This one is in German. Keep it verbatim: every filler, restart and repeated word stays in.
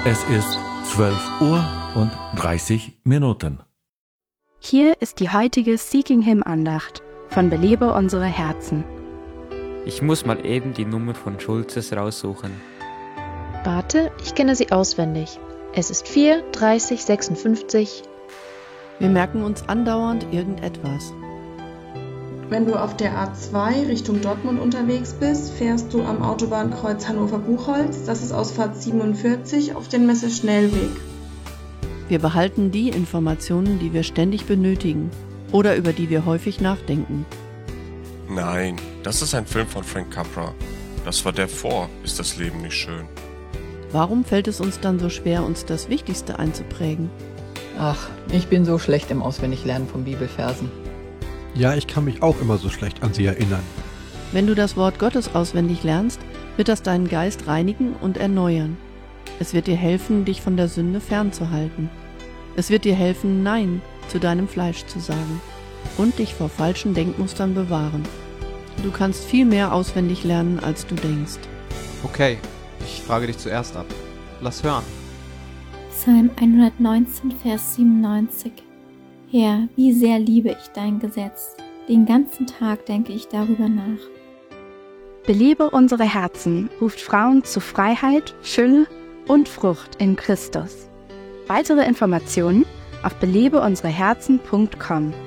Es ist zwölf Uhr und dreißig Minuten. Hier ist die heutige Seeking Him Andacht von Belebe unsere Herzen. Ich muss mal eben die Nummer von Schulzes raussuchen. Warte, ich kenne sie auswendig. Es ist vier dreißig sechsundfünfzig. Wir merken uns andauernd irgendetwas. Wenn du auf der A zwei Richtung Dortmund unterwegs bist, fährst du am Autobahnkreuz Hannover-Buchholz, das ist Ausfahrt siebenundvierzig, auf den Messeschnellweg. Wir behalten die Informationen, die wir ständig benötigen oder über die wir häufig nachdenken. Nein, das ist ein Film von Frank Capra. Das war der vor, ist das Leben nicht schön. Warum fällt es uns dann so schwer, uns das Wichtigste einzuprägen? Ach, ich bin so schlecht im Auswendiglernen von Bibelversen. Ja, ich kann mich auch immer so schlecht an sie erinnern. Wenn du das Wort Gottes auswendig lernst, wird das deinen Geist reinigen und erneuern. Es wird dir helfen, dich von der Sünde fernzuhalten. Es wird dir helfen, Nein zu deinem Fleisch zu sagen und dich vor falschen Denkmustern bewahren. Du kannst viel mehr auswendig lernen, als du denkst. Okay, ich frage dich zuerst ab. Lass hören. Psalm hundertneunzehn, Vers siebenundneunzig. Herr, wie sehr liebe ich dein Gesetz. Den ganzen Tag denke ich darüber nach. Belebe unsere Herzen ruft Frauen zu Freiheit, Fülle und Frucht in Christus. Weitere Informationen auf belebe unsere Herzen punkt com.